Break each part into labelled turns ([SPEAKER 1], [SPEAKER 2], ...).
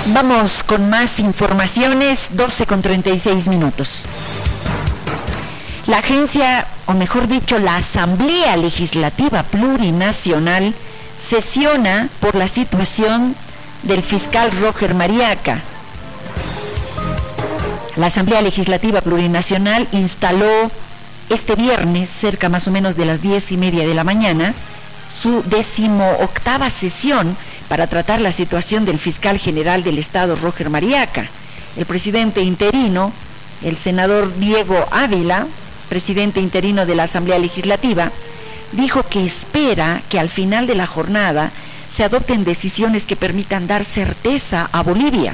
[SPEAKER 1] Vamos con más informaciones, 12:36. La agencia, o mejor dicho, la Asamblea Legislativa Plurinacional sesiona por la situación del fiscal Roger Mariaca. La Asamblea Legislativa Plurinacional instaló este viernes, cerca más o menos de las 10:30 de la mañana, su 18ª sesión para tratar la situación del fiscal general del Estado, Roger Mariaca. El presidente interino, el senador Diego Ávila, presidente interino de la Asamblea Legislativa, dijo que espera que al final de la jornada se adopten decisiones que permitan dar certeza a Bolivia.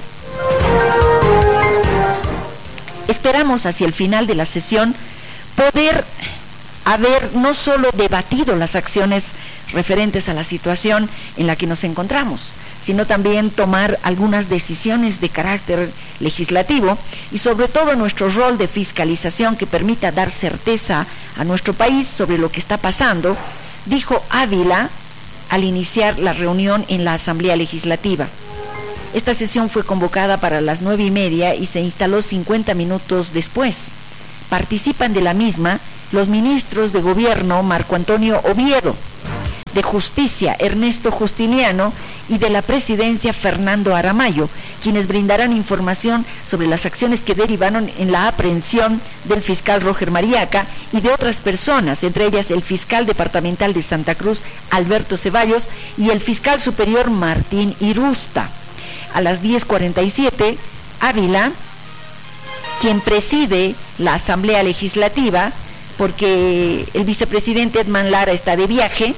[SPEAKER 1] Esperamos hacia el final de la sesión poder haber no solo debatido las acciones referentes a la situación en la que nos encontramos, sino también tomar algunas decisiones de carácter legislativo y sobre todo nuestro rol de fiscalización que permita dar certeza a nuestro país sobre lo que está pasando, dijo Ávila al iniciar la reunión en la Asamblea Legislativa. Esta sesión fue convocada para las 9:30 y se instaló 50 minutos después. Participan de la misma los ministros de Gobierno Marco Antonio Oviedo, de Justicia Ernesto Justiniano y de la Presidencia Fernando Aramayo, quienes brindarán información sobre las acciones que derivaron en la aprehensión del fiscal Roger Mariaca y de otras personas, entre ellas el fiscal departamental de Santa Cruz Alberto Ceballos y el fiscal superior Martín Irusta. A las 10:47, Ávila, quien preside la Asamblea Legislativa, porque el vicepresidente Edman Lara está de viaje.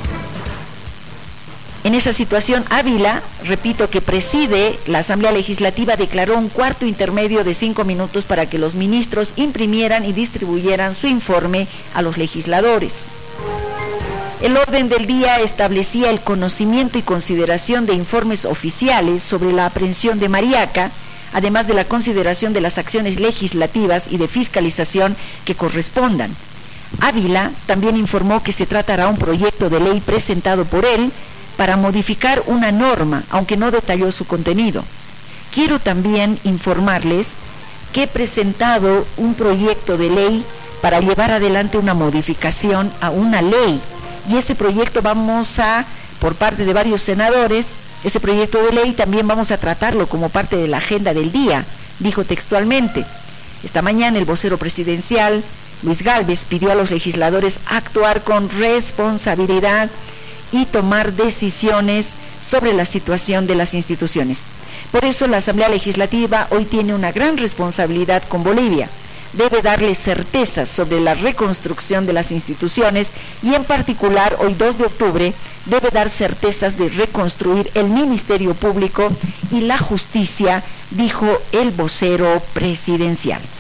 [SPEAKER 1] En esa situación, Ávila, repito, que preside la Asamblea Legislativa, declaró un cuarto intermedio de 5 minutos para que los ministros imprimieran y distribuyeran su informe a los legisladores. El orden del día establecía el conocimiento y consideración de informes oficiales sobre la aprehensión de Mariaca, además de la consideración de las acciones legislativas y de fiscalización que correspondan. Ávila también informó que se tratará un proyecto de ley presentado por él para modificar una norma, aunque no detalló su contenido. Quiero también informarles que he presentado un proyecto de ley para llevar adelante una modificación a una ley, y ese proyecto por parte de varios senadores, ese proyecto de ley también vamos a tratarlo como parte de la agenda del día, dijo textualmente. Esta mañana el vocero presidencial, Luis Gálvez, pidió a los legisladores actuar con responsabilidad y tomar decisiones sobre la situación de las instituciones. Por eso la Asamblea Legislativa hoy tiene una gran responsabilidad con Bolivia. Debe darle certezas sobre la reconstrucción de las instituciones y en particular hoy 2 de octubre debe dar certezas de reconstruir el Ministerio Público y la Justicia, dijo el vocero presidencial.